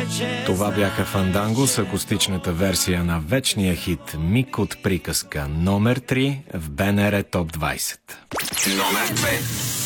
Това бяха Фанданго с акустичната версия на вечния хит «Миг от приказка» номер 3 в БНР Топ 20. Номер 2.